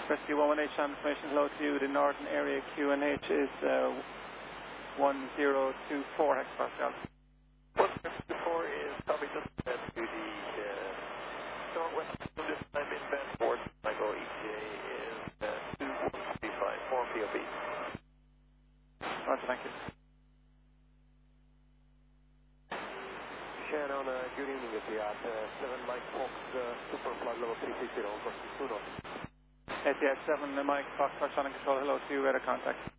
Rescue 118 on information hello to you. The northern area QNH is 1024 hectopascal. 1024 is probably just to the northwest of this time in Vanport. Michael ETA is 21354 POP. Roger, thank you. Shannon, good evening with you at 7 Mike Fox, super flight level 360 on course 2 knots. ATS 7 Mike Fox, touch on and control, hello to you, radar contact.